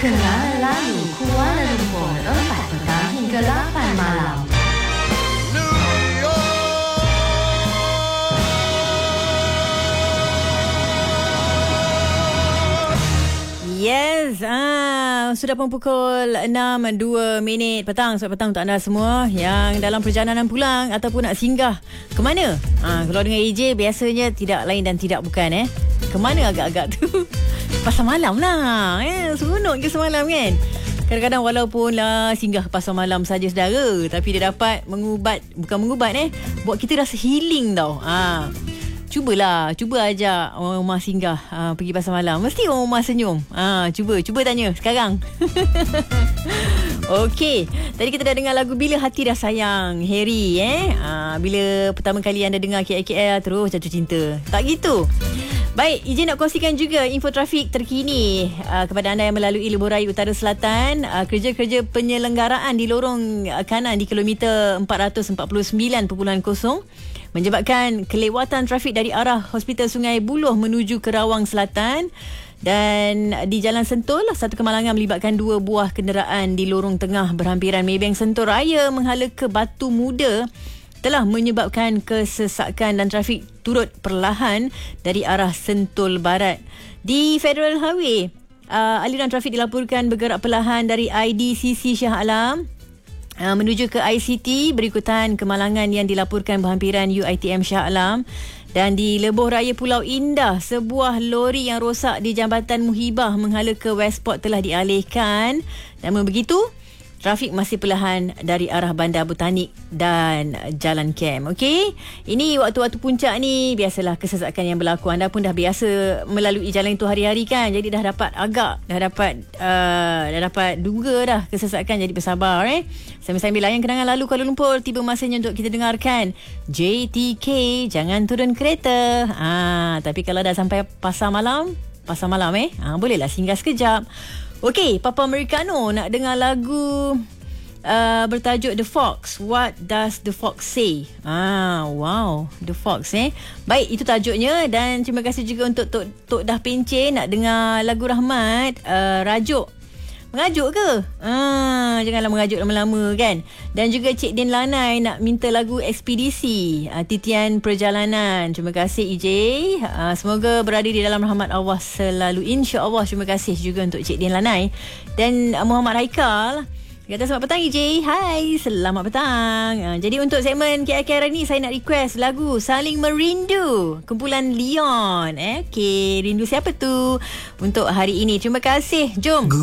Kenal lalu Kuala Lumpur 4 petang hingga 8 malam. Yes, sudah pun pukul 6.02 petang. Selamat petang untuk anda semua yang dalam perjalanan pulang ataupun nak singgah. Ke mana? Kalau dengan AJ biasanya tidak lain dan tidak bukan. Ke mana agak-agak tu? Pasar malam lah. Seronok ke semalam kan? Kadang-kadang walaupun lah singgah ke pasar malam saja saudara, tapi dia dapat buat kita rasa healing tau. Cuba ajak orang rumah singgah pergi pasar malam. Mesti orang rumah senyum. Cuba tanya sekarang. Okey, tadi kita dah dengar lagu Bila Hati Dah Sayang Harry. Bila pertama kali anda dengar KL terus jatuh cinta. Tak gitu. Baik, izin nak kongsikan juga info trafik terkini kepada anda yang melalui Lebuh Raya Utara Selatan. Kerja-kerja penyelenggaraan di lorong kanan di kilometer 449.0 menyebabkan kelewatan trafik dari arah Hospital Sungai Buloh menuju ke Rawang Selatan. Dan di Jalan Sentul, satu kemalangan melibatkan 2 buah kenderaan di lorong tengah berhampiran Maybank Sentul Raya menghala ke Batu Muda telah menyebabkan kesesakan dan trafik turut perlahan dari arah Sentul Barat. Di Federal Highway, aliran trafik dilaporkan bergerak perlahan dari IDCC Shah Alam menuju ke ICT berikutan kemalangan yang dilaporkan berhampiran UiTM Shah Alam. Dan di Lebuh Raya Pulau Indah, sebuah lori yang rosak di Jambatan Muhibah menghala ke Westport telah dialihkan. Namun begitu, trafik masih perlahan dari arah Bandar Botanik dan Jalan Kem. Okey, ini waktu-waktu puncak ni biasalah kesesakan yang berlaku. Anda pun dah biasa melalui jalan itu hari-hari kan. Jadi dah dapat duga dah kesesakan. Jadi bersabar Sambil-sambil layan kenangan lalu Kuala Lumpur, tiba masanya untuk kita dengarkan JTK Jangan Turun Kereta. Tapi kalau dah sampai pasar malam bolehlah singgah sekejap. Okey, Papa Americano nak dengar lagu bertajuk The Fox. What Does the Fox Say? Wow, The Fox Baik, itu tajuknya. Dan terima kasih juga untuk Tok Dah Pencen nak dengar lagu Rahmat, Rajuk. Mengajuk ke? Janganlah mengajuk lama-lama kan. Dan juga Cik Din Lanai nak minta lagu Ekspedisi, Titian Perjalanan. Terima kasih EJ. Semoga berada di dalam rahmat Allah selalu, insya-Allah. Terima kasih juga untuk Cik Din Lanai. Dan Muhammad Haikal kata selamat petang EJ. Hai, selamat petang. Jadi untuk segmen KL ni saya nak request lagu Saling Merindu, kumpulan Leon. Okey, rindu siapa tu untuk hari ini? Terima kasih. Jom